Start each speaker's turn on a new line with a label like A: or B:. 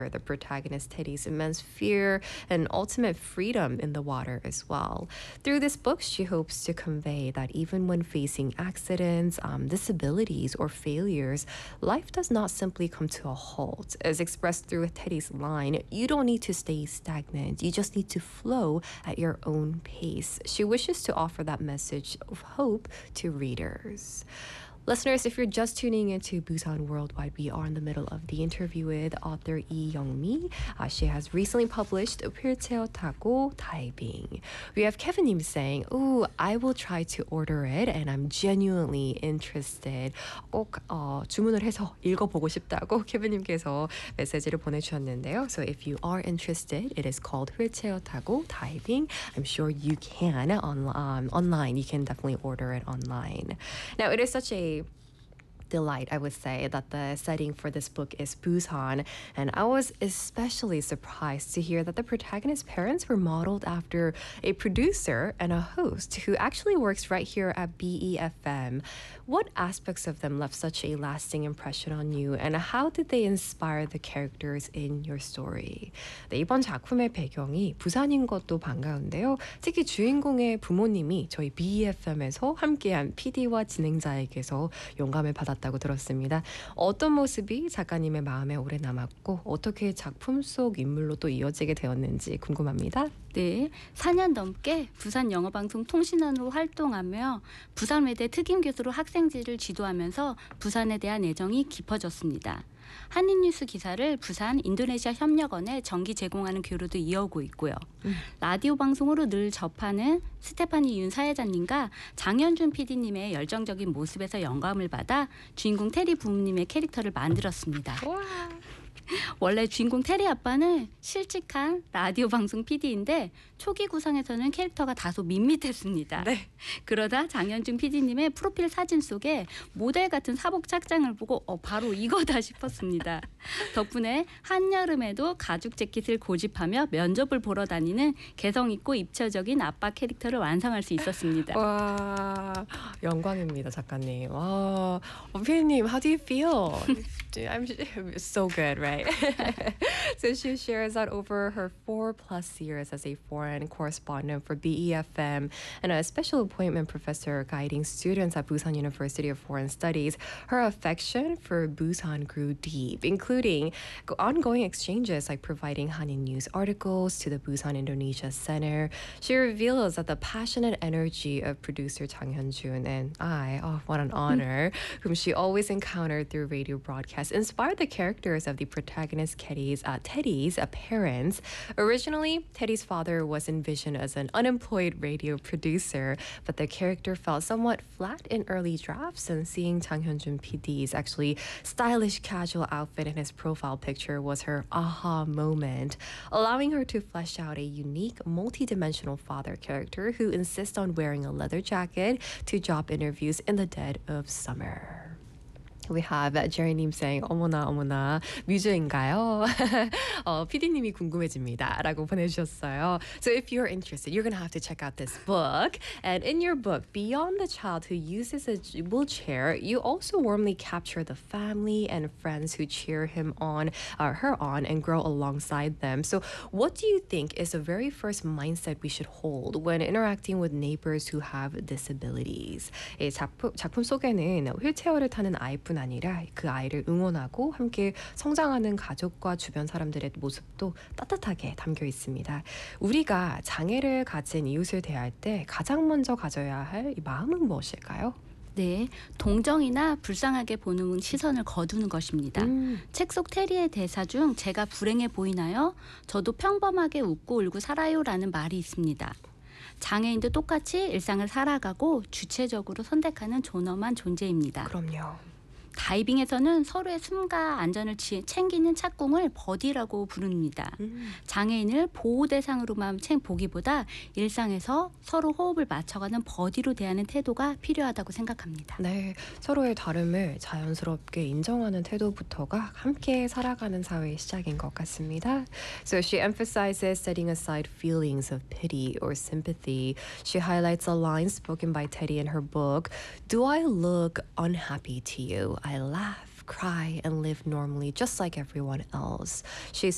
A: the protagonist Teddy's immense fear and ultimate freedom in the water as well. Through this book, she hopes to convey that even when facing accidents, disabilities, or failures, life does not simply come to a halt. As expressed through Teddy's line, you don't need to stay stagnant, you just need to flow at your own pace. She wishes to offer that message of hope to readers. Listeners, if you're just tuning into Busan Worldwide, we are in the middle of the interview with author Lee Young-mi. She has recently published 휠체어 타고 다이빙. We have Kevin-님 saying, "Ooh, I will try to order it, and I'm genuinely interested." 꼭 주문을 해서 읽어보고 싶다고 케빈님께서 메시지를 보내주셨는데요. So if you are interested, it is called 휠체어 타고 다이빙. I'm sure you can online. You can definitely order it online. Now, it is such a delight, I would say, that the setting for this book is Busan, and I was especially surprised to hear that the protagonist's parents were modeled after a producer and a host who actually works right here at BEFM. What aspects of them left such a lasting impression on you, and how did they inspire the characters in your story? 네, 이번 작품의 배경이 부산인 것도 반가운데요. 특히 주인공의 부모님이 저희 BEFM에서 함께한 PD와 진행자에게서 영감을 받았다고 들었습니다. 어떤 모습이 작가님의 마음에 오래 남았고 어떻게 작품 속 인물로 또 이어지게 되었는지 궁금합니다.
B: 네, 4년 넘게 부산 영어방송 통신원으로 활동하며 부산외대 특임교수로 학생지를 지도하면서 부산에 대한 애정이 깊어졌습니다. 한인뉴스 기사를 부산 인도네시아 협력원에 정기 제공하는 교류도 이어오고 있고요. 라디오 방송으로 늘 접하는 스테파니 윤 사회자님과 장현준 PD님의 열정적인 모습에서 영감을 받아 주인공 테리 부모님의 캐릭터를 만들었습니다. 원래 주인공 테리 아빠는 실직한 라디오 방송 PD인데 초기 구상에서는 캐릭터가 다소 밋밋했습니다.
A: 네.
B: 그러다 장현준 PD님의 프로필 사진 속에 모델 같은 사복 착장을 보고 바로 이거다 싶었습니다. 덕분에 한여름에도 가죽 재킷을 고집하며 면접을 보러 다니는 개성 있고 입체적인 아빠 캐릭터를 완성할 수 있었습니다.
A: 와, 영광입니다, 작가님. 와, 피디님, how do you feel? I'm so good, right? So she shares that over her 4+ years as a foreign correspondent for BEFM and a special appointment professor guiding students at Busan University of Foreign Studies, her affection for Busan grew deep, including ongoing exchanges like providing Hanin news articles to the Busan Indonesia Center. She reveals that the passionate energy of producer Chang Hyun-jun and what an honor, whom she always encountered through radio broadcasts, inspired the characters of the protagonist Teddy's parents. Originally, Teddy's father was envisioned as an unemployed radio producer, but the character felt somewhat flat in early drafts, and seeing Chang Hyun-jun PD's actually stylish casual outfit in his profile picture was her aha moment, allowing her to flesh out a unique multi-dimensional father character who insists on wearing a leather jacket to job interviews in the dead of summer. We have Jerry님 saying, 어머나, 뮤즈인가요? PD님이 궁금해집니다. 라고 보내주셨어요. So if you're interested, you're going to have to check out this book. And in your book, beyond the child who uses a wheelchair, you also warmly capture the family and friends who cheer her on, and grow alongside them. So what do you think is the very first mindset we should hold when interacting with neighbors who have disabilities? 이 작품 속에는 휠체어를 타는 아이뿐 아니라 그 아이를 응원하고 함께 성장하는 가족과 주변 사람들의 모습도 따뜻하게 담겨 있습니다. 우리가 장애를 가진 이웃을 대할 때 가장 먼저 가져야 할 이 마음은 무엇일까요?
B: 네, 동정이나 불쌍하게 보는 시선을 거두는 것입니다. 책 속 테리의 대사 중 제가 불행해 보이나요? 저도 평범하게 웃고 울고 살아요라는 말이 있습니다. 장애인도 똑같이 일상을 살아가고 주체적으로 선택하는 존엄한 존재입니다.
A: 그럼요.
B: 다이빙에서는 서로의 숨과 안전을 챙기는 착공을 버디라고 부릅니다. 장애인을 보호 대상으로만 보기보다 일상에서 서로 호흡을 맞춰가는 버디로 대하는 태도가 필요하다고 생각합니다.
A: 네, 서로의 다름을 자연스럽게 인정하는 태도부터가 함께 살아가는 사회의 시작인 것 같습니다. So she emphasizes setting aside feelings of pity or sympathy. She highlights a line spoken by Teddy in her book, "Do I look unhappy to you? I laugh, cry, and live normally just like everyone else." She